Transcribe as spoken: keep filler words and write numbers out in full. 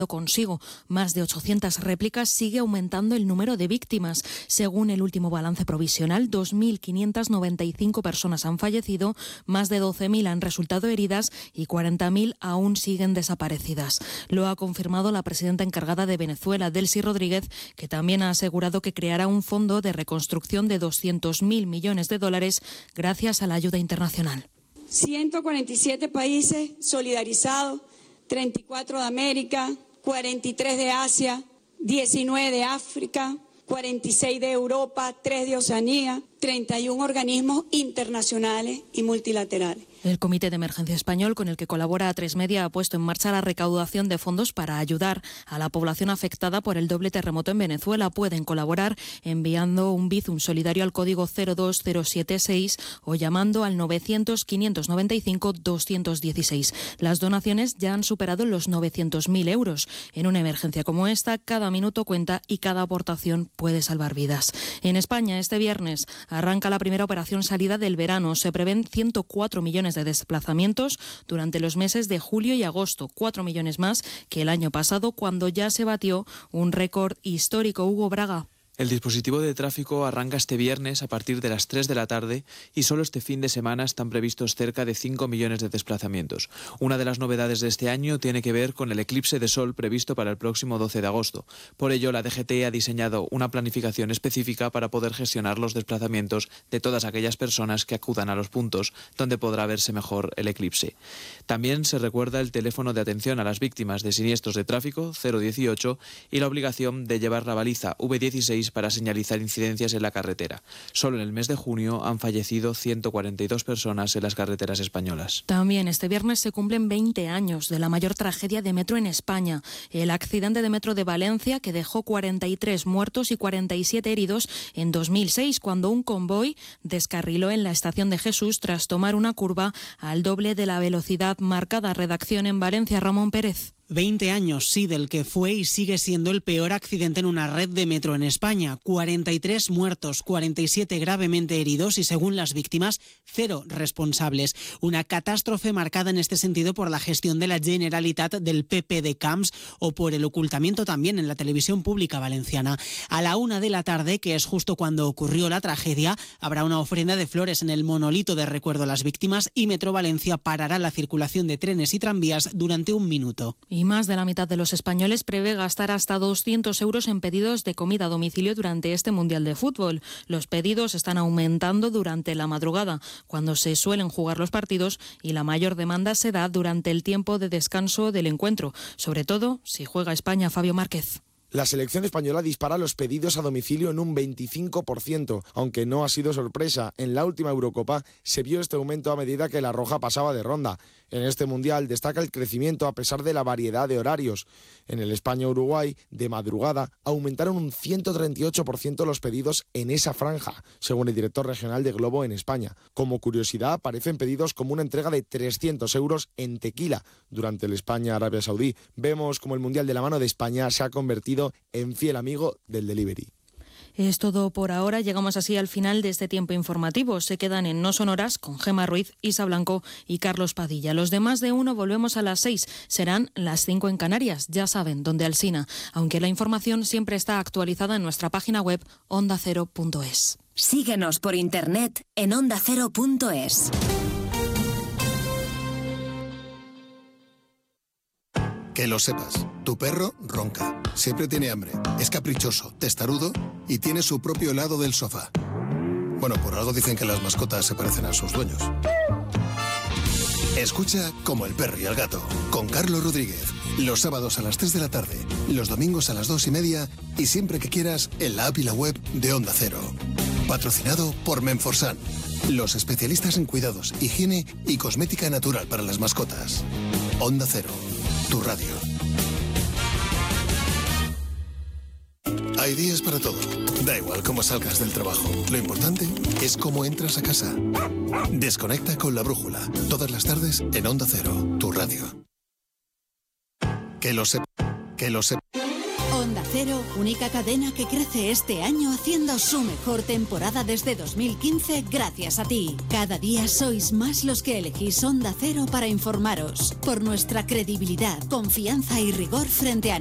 consigo más de ochocientas réplicas, sigue aumentando el número de víctimas. Según el último balance provisional, dos mil quinientas noventa y cinco personas han fallecido, más de doce mil han resultado heridas y cuarenta mil aún siguen desaparecidas. Lo ha confirmado la presidenta encargada de Venezuela, Delcy Rodríguez, que también ha asegurado que creará un fondo de reconstrucción de doscientos mil millones de dólares gracias a la ayuda internacional. ciento cuarenta y siete países solidarizados, treinta y cuatro de América, cuarenta y tres de Asia, diecinueve de África, cuarenta y seis de Europa, tres de Oceanía, treinta y uno organismos internacionales y multilaterales. El Comité de Emergencia Español, con el que colabora A tres Media, ha puesto en marcha la recaudación de fondos para ayudar a la población afectada por el doble terremoto en Venezuela. Pueden colaborar enviando un Bizum solidario al código cero dos cero siete seis o llamando al novecientos, quinientos noventa y cinco, doscientos dieciséis. Las donaciones ya han superado los novecientos mil euros. En una emergencia como esta, cada minuto cuenta y cada aportación puede salvar vidas. En España, este viernes arranca la primera operación salida del verano. Se prevén ciento cuatro millones de desplazamientos durante los meses de julio y agosto, cuatro millones más que el año pasado, cuando ya se batió un récord histórico. Hugo Braga. El dispositivo de tráfico arranca este viernes a partir de las tres de la tarde y solo este fin de semana están previstos cerca de cinco millones de desplazamientos. Una de las novedades de este año tiene que ver con el eclipse de sol previsto para el próximo doce de agosto. Por ello, la D G T ha diseñado una planificación específica para poder gestionar los desplazamientos de todas aquellas personas que acudan a los puntos donde podrá verse mejor el eclipse. También se recuerda el teléfono de atención a las víctimas de siniestros de tráfico cero dieciocho y la obligación de llevar la baliza V dieciséis para señalizar incidencias en la carretera. Solo en el mes de junio han fallecido ciento cuarenta y dos personas en las carreteras españolas. También este viernes se cumplen veinte años de la mayor tragedia de metro en España, el accidente de metro de Valencia, que dejó cuarenta y tres muertos y cuarenta y siete heridos en dos mil seis, cuando un convoy descarriló en la estación de Jesús tras tomar una curva al doble de la velocidad marcada. Redacción en Valencia, Ramón Pérez. veinte años, sí, del que fue y sigue siendo el peor accidente en una red de metro en España. cuarenta y tres muertos, cuarenta y siete gravemente heridos y, según las víctimas, cero responsables. Una catástrofe marcada en este sentido por la gestión de la Generalitat del P P de Camps o por el ocultamiento también en la televisión pública valenciana. A la una de la tarde, que es justo cuando ocurrió la tragedia, habrá una ofrenda de flores en el monolito de recuerdo a las víctimas y Metro Valencia parará la circulación de trenes y tranvías durante un minuto. Y más de la mitad de los españoles prevé gastar hasta doscientos euros en pedidos de comida a domicilio durante este Mundial de Fútbol. Los pedidos están aumentando durante la madrugada, cuando se suelen jugar los partidos, y la mayor demanda se da durante el tiempo de descanso del encuentro, sobre todo si juega España. Fabio Márquez. La selección española dispara los pedidos a domicilio en un veinticinco por ciento, aunque no ha sido sorpresa. En la última Eurocopa se vio este aumento a medida que la roja pasaba de ronda. En este Mundial destaca el crecimiento a pesar de la variedad de horarios. En el España-Uruguay, de madrugada, aumentaron un ciento treinta y ocho por ciento los pedidos en esa franja, según el director regional de Globo en España. Como curiosidad, aparecen pedidos como una entrega de trescientos euros en tequila durante el España-Arabia Saudí. Vemos como el Mundial de la mano de España se ha convertido en fiel amigo del delivery. Es todo por ahora. Llegamos así al final de este tiempo informativo. Se quedan en No Sonoras con Gemma Ruiz, Isa Blanco y Carlos Padilla. Los demás de uno volvemos a las seis. Serán las cinco en Canarias. Ya saben, donde Alsina. Aunque la información siempre está actualizada en nuestra página web onda cero punto es. Síguenos por internet en onda cero punto es. Que lo sepas, tu perro ronca, siempre tiene hambre, es caprichoso, testarudo y tiene su propio lado del sofá. Bueno, por algo dicen que las mascotas se parecen a sus dueños. Escucha Como el perro y el gato, con Carlos Rodríguez, los sábados a las tres de la tarde, los domingos a las dos y media y siempre que quieras en la app y la web de Onda Cero. Patrocinado por Menforsan, los especialistas en cuidados, higiene y cosmética natural para las mascotas. Onda Cero, tu radio. Hay días para todo. Da igual cómo salgas del trabajo. Lo importante es cómo entras a casa. Desconecta con La Brújula. Todas las tardes en Onda Cero, tu radio. Que lo sepa. Que lo sepa. Onda Cero, única cadena que crece este año haciendo su mejor temporada desde dos mil quince gracias a ti. Cada día sois más los que elegís Onda Cero para informaros. Por nuestra credibilidad, confianza y rigor frente a